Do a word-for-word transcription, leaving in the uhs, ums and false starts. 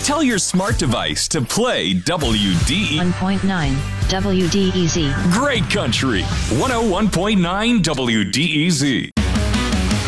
Tell your smart device to play W D E one point nine W D E Z. Great Country one oh one point nine W D E Z.